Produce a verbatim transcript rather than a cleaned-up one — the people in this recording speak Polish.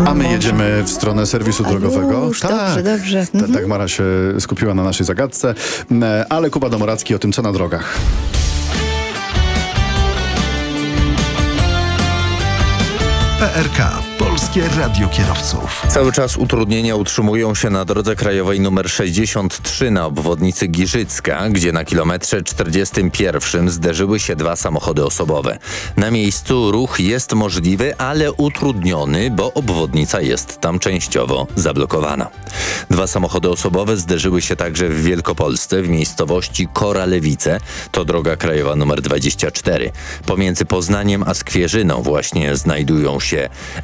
A my jedziemy w stronę serwisu A drogowego. już, dobrze, dobrze. Ta, Mhm. tak Mara się skupiła na naszej zagadce, E, ale Kuba Domoracki o tym, co na drogach. P R K. Polskie Radio Kierowców. Cały czas utrudnienia utrzymują się na drodze krajowej nr sześćdziesiąt trzy na obwodnicy Giżycka, gdzie na kilometrze czterdziestym pierwszym zderzyły się dwa samochody osobowe. Na miejscu ruch jest możliwy, ale utrudniony, bo obwodnica jest tam częściowo zablokowana. Dwa samochody osobowe zderzyły się także w Wielkopolsce, w miejscowości Koralewice. To droga krajowa nr dwadzieścia cztery. Pomiędzy Poznaniem a Skwierzyną właśnie znajdują się